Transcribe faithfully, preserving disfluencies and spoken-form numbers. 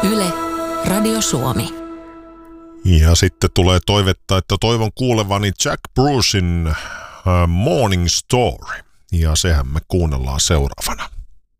Yle, Radio Suomi. Ja sitten tulee toivetta, että toivon kuulevani Jack Brucein uh, Morning Story. Ja sehän me kuunnellaan seuraavana.